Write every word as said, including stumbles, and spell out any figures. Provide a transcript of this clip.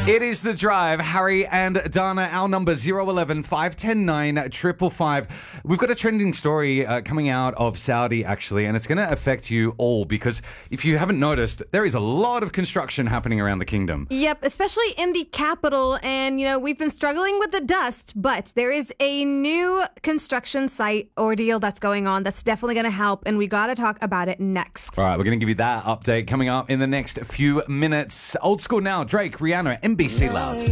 It is The Drive. Harry and Dana, our number zero one one, five one zero, nine five five five. We've got a trending story uh, coming out of Saudi, actually, and it's going to affect you all because if you haven't noticed, there is a lot of construction happening around the kingdom. Yep, especially in the capital. And, you know, we've been struggling with the dust, but there is a new construction site ordeal that's going on that's definitely going to help, and we got to talk about it next. All right, we're going to give you that update coming up in the next few minutes. Old school now, Drake, Rihanna, N B C Love.